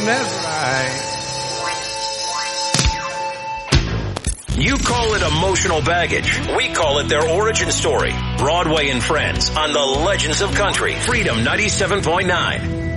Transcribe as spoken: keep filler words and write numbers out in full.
that's right. You call it emotional baggage. We call it their origin story. Broadway and Friends on the Legends of Country. Freedom ninety-seven point nine.